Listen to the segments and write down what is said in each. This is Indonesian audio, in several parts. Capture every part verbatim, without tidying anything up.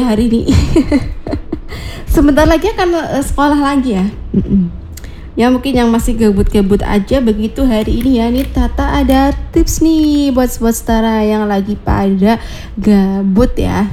hari ini. Sebentar lagi akan uh, sekolah lagi ya. Mm-mm. Ya mungkin yang masih gabut-gabut aja begitu hari ini ya. Nih Tata ada tips nih buat buat setara yang lagi pada gabut ya.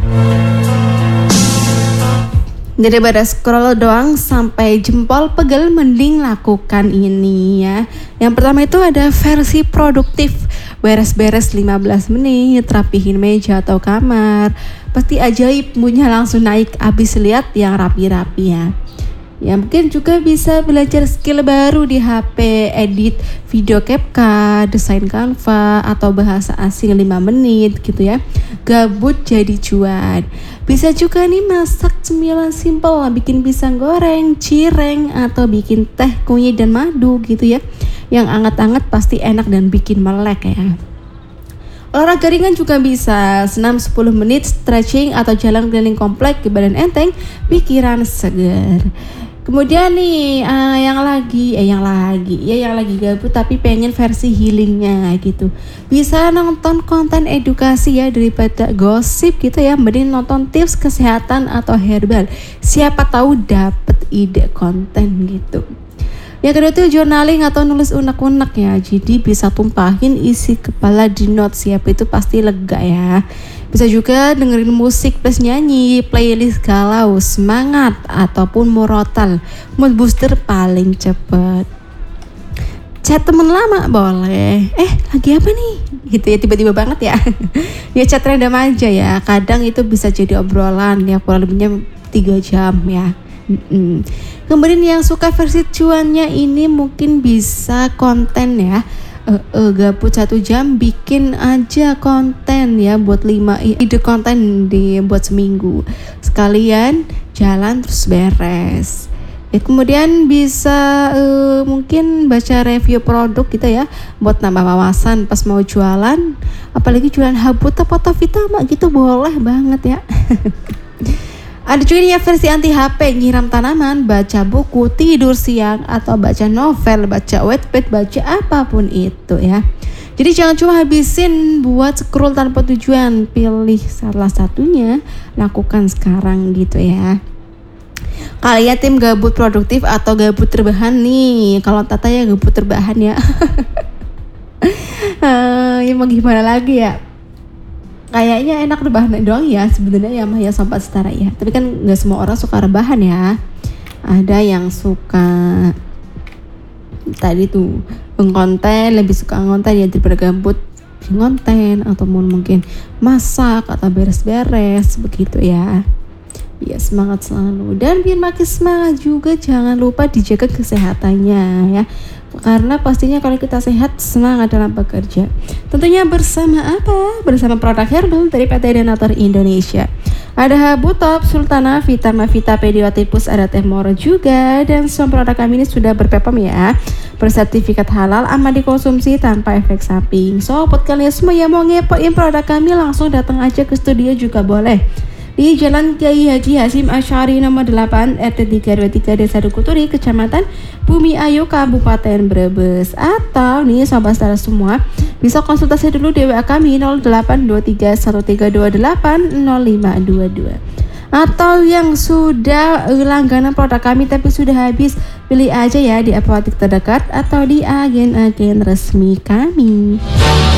Daripada scroll doang sampai jempol pegel, mending lakukan ini ya. Yang pertama itu ada versi produktif. Beres-beres lima belas menit, rapihin meja atau kamar. Pasti ajaib, moodnya langsung naik abis lihat yang rapi-rapi ya. Ya mungkin juga bisa belajar skill baru di H P, edit video CapCut, desain Canva, atau bahasa asing lima menit gitu ya. Gabut jadi cuan. Bisa juga nih masak cemilan simple, bikin pisang goreng, cireng, atau bikin teh kunyit dan madu gitu ya. Yang anget-anget pasti enak dan bikin melek ya. Olahraga ringan juga bisa, senam sepuluh menit, stretching atau jalan keliling komplek ke badan enteng, pikiran segar. Kemudian nih uh, yang lagi, eh yang lagi, ya yang lagi gabut tapi pengen versi healingnya gitu. Bisa nonton konten edukasi ya daripada gosip gitu ya. Mending nonton tips kesehatan atau herbal. Siapa tahu dapet ide konten gitu. Yang kedua itu journaling atau nulis unek-unek ya. Jadi bisa tumpahin isi kepala di notes, siapa itu pasti lega ya. Bisa juga dengerin musik plus nyanyi, playlist galau, semangat, ataupun murotal. Mood booster paling cepet. Chat temen lama boleh. Eh lagi apa nih? Gitu ya, tiba-tiba banget ya. Ya chat random aja ya. Kadang itu bisa jadi obrolan ya, kurang lebihnya tiga jam ya. Mm-mm. Kemudian yang suka versi cuannya ini mungkin bisa konten ya. Uh, uh, gabut satu jam bikin aja konten ya buat lima ide konten dibuat seminggu, sekalian jalan terus beres ya. Kemudian bisa uh, mungkin baca review produk gitu ya buat nambah wawasan pas mau jualan, apalagi jualan Habuta atau Vitama gitu boleh banget ya. Ada juga nih ya versi anti H P, nyiram tanaman, baca buku, tidur siang, atau baca novel, baca Wattpad, baca apapun itu ya. Jadi jangan cuma habisin buat scroll tanpa tujuan, pilih salah satunya, lakukan sekarang gitu ya. Kalian tim gabut produktif atau gabut terbahan nih? Kalau Tata ya gabut terbahan ya. uh, ya mau gimana lagi ya? Kayaknya enak rebahan doang ya sebenarnya ya mah ya sobat setara ya. Tapi kan nggak semua orang suka rebahan ya. Ada yang suka tadi tuh ngonten, lebih suka ngonten ya daripada gabut ngonten, atau mungkin masak atau beres-beres begitu ya. Ya semangat selalu, dan biar makin semangat juga jangan lupa dijaga kesehatannya ya. Karena pastinya kalau kita sehat, semangat dalam bekerja. Tentunya bersama apa? Bersama produk herbal dari P T Denatur Indonesia. Ada Habutop, Sultana, Vitama, Vita, Pediatripus, ada Teh Moro juga. Dan semua produk kami ini sudah berpepom ya, bersertifikat halal, aman dikonsumsi tanpa efek samping. So buat kalian semua yang mau ngepoin produk kami, langsung datang aja ke studio juga boleh. Di Jalan Kiai Haji Hasyim Asy'ari nomor delapan R T tiga dua tiga Desa Dukuturi, Kecamatan Bumi Ayu, Kabupaten Brebes. Atau nih sobat setara semua bisa konsultasi dulu di W A kami nol delapan dua tiga satu tiga dua delapan nol lima dua dua. Atau yang sudah langganan produk kami tapi sudah habis, pilih aja ya di apotek terdekat atau di agen-agen resmi kami.